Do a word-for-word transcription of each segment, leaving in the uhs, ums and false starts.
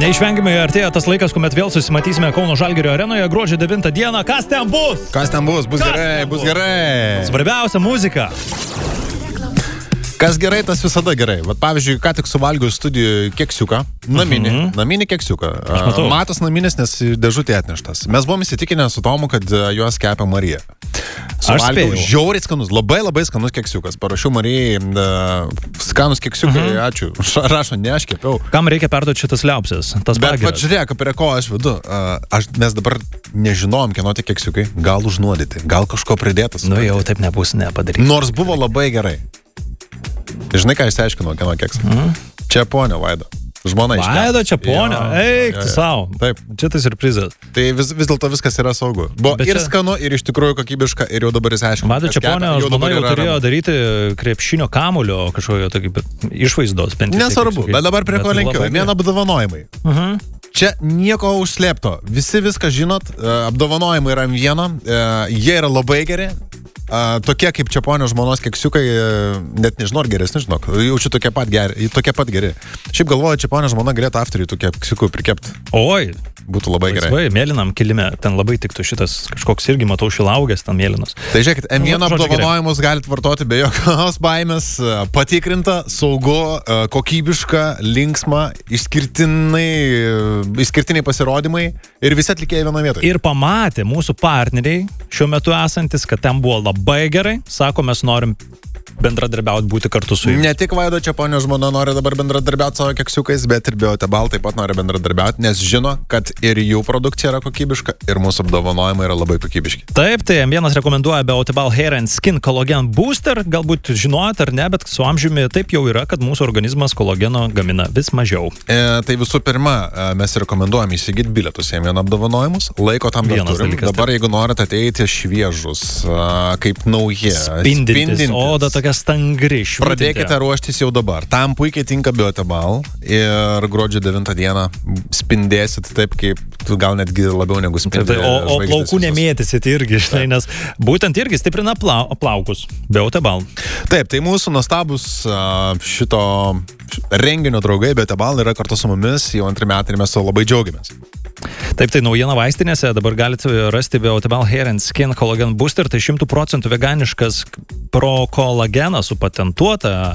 Neišvengiamai artėja tas laikas, kuomet vėl susimatysime Kauno Žalgirio arenoje gruodžio devintą dieną. Kas ten bus? Kas ten bus? Bus Kas gerai, bus gerai. Svarbiausia muzika. Kas gerai, tas visada gerai. Vat, pavyzdžiui, ką tik suvalgiau studijoje keksiuką, naminį, mm-hmm. naminį keksiuką. Matas naminis, nes dėžutė atneštas. Mes buvom įsitikinę su Tomu, kad juos kepia Marija. Suvalgiau žiauriai skanus, labai labai skanus keksiukas. Parašiau Marijai, skanus keksiukai, mm-hmm. ačiū. Rašo, ne, aš kepiau. Kam reikia perduoti šitas liaupsės? Tas Bet pat žiūrėk, prie ko aš vedu. Aš, mes dabar nežinom, kieno tie keksiukai. Gal užnuodyti, gal kažko pridėtas. Nu jau taip nebus nepadaryti. Nors buvo labai gerai. Žinai, ką išsiaiškinau, kieno keksą? Mm. Čia ponio Vaida. Žmona iškepė. Vaida, čia ponio. Eik, tu savo. Taip. Čia tai surprizas. Tai vis, vis dėlto viskas yra saugu. Buvo Bet ir čia... skanu, ir iš tikrųjų kokybiška, ir jau dabar išsiaiškinau. Vaida, čia ponio, žmona jau turėjo daryti krepšinio kamulio kažkokio tokį išvaizdos. Nesvarbu, bet dabar prie ko lenkiu. Vien apdovanojimai. Uh-huh. Čia nieko užslėpto. Visi viską žinot, apdovanojimai yra vieno, jie yra labai geri. Uh, tokie kaip čia ponio žmonos keksiukai, uh, net nežinau, ar geresni, žinok, jaučiu tokie pat geri, tokie pat geri. Šiaip galvoju, čia ponio žmona galėtų afterį tų keksiukų prikepti. Oi, būtų labai gerai. Laisvai, mėlynam kilime, ten labai tiktų šitas kažkoks irgi, matau, šilaugęs, ten mėlynas. Tai žiūrėkit, M vienas apdovanojimus galite vartoti be jokios baimės, patikrinta, saugu, kokybiška, linksma, išskirtinai, išskirtiniai pasirodymai ir visi atlikėjai vienoje vietoje. Ir pamatė mūsų partneriai šiuo metu esantis, kad ten buvo labai gerai, sako, mes norim bendradarbiauti, būti kartu su jumis. Ne tik Vaido čia ponio žmona nori dabar bendradarbiauti savo keksiukais, bet ir Biotebal taip pat nori bendradarbiauti, nes žino, kad ir jų produkcija yra kokybiška, ir mūsų apdovanojimai yra labai kokybiški. Taip, tai M vienas rekomenduoja Biotebal Hair and Skin Collagen Booster, galbūt žinojat ar ne, bet su amžiumi taip jau yra, kad mūsų organizmas kolageno gamina vis mažiau. E, tai visų pirma, mes rekomenduojame įsigyti bilietus į M vienas apdovanojimus, laiko tam dar turim. Dabar, jeigu norite ateiti šviežus, kaip nauji, spindintis, oda tokia stangri, švitinti. Pradėkite ruoštis jau dabar. Tam puikiai tinka Biotebal ir gruodžio devintą dieną spindėsit taip, kaip tu gal netgi labiau negu spindė. O, o plaukų nemėtysit irgi, žinai, nes būtent irgi stiprina plau, plaukus. Biotebal. Taip, tai mūsų nuostabus šito renginio draugai Biotebal yra kartu su mumis jau antrį metą ir mes to labai džiaugiamės. Taip, tai naujiena vaistinėse, dabar galite rasti Biotebal Hair and Skin Collagen Booster, tai šimtų procentų veganiškas prokolageną supatentuota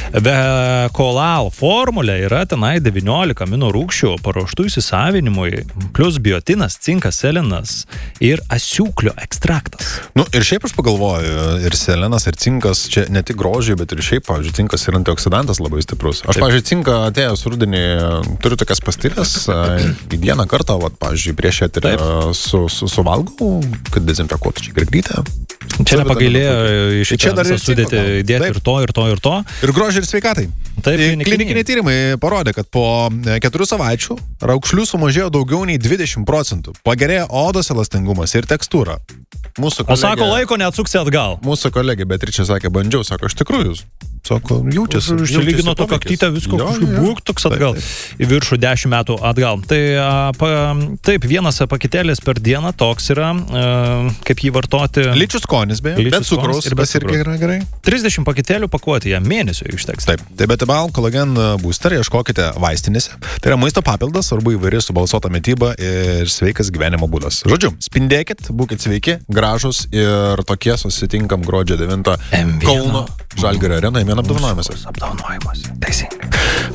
Vekolal formulė, yra tenai devyniolika amino rūgščių paruoštų įsisavinimui, plus biotinas, cinkas, selenas ir asiūklio ekstraktas. Nu ir šiaip aš pagalvoju, ir selenas, ir cinkas čia ne tik grožiai, bet ir šiaip, pavyzdžiui, cinkas yra antioksidantas labai stiprus. Aš, pavyzdžiui, cinką atėjęs rudenį turiu tokias pastilės į dieną kartą, vat, pavyzdžiui, prieš eterį su, su, suvalgau, kad dezinfekuotų čia girglytę. Čia nepagailėjo iš čia dar sudėti dėti ir to, ir to, ir to. Ir grožiai, ir sveikatai. Taip, klinikiniai tyrimai parodė, kad po keturių savaičių raukšlių sumažėjo daugiau nei dvidešimt procentų. Pagerėjo odos elastingumas ir tekstūra. Mūsų kolegė, o sako, laiko neatsuksi atgal. Mūsų kolegė Beatričė sakė, bandžiau, sako, iš tikrųjų jūs. Sako, jaučiasi. Išsilygino to kaktytę, visko būk toks atgal. Į viršų dešimt metų atgal. Tai pa, taip, vienas paketėlis per dieną toks yra, kaip jį vartoti. Lyčių skonis, beje, bet cukraus, bet irgi yra gerai. trisdešimt paketėlių pakuoti, jam mėnesio išteks. Taip, tai Biotebal Collagen Booster ieškokite vaistinėse. Tai yra maisto papildas, svarbu įvairi subalansuota mityba ir sveikas gyvenimo būdas. Žodžiu, spindėkit, būkit sveiki, gražus ir tokie susitinkam gruodžio devintą Kauno Žalgirio arenoje vien apdovanojimuose. Apdovanojimuose, teisingai.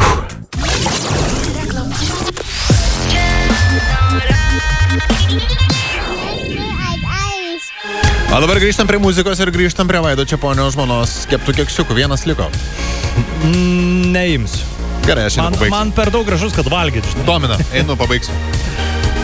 O dabar grįžtam prie muzikos ir grįžtam prie Vaido Čeponio žmonos keptų keksiukų. Vienas liko. Mm, neimsiu. Gerai, aš einu man, pabaigsiu. Man per daug gražus, kad valgyti. Domina, einu pabaigsiu.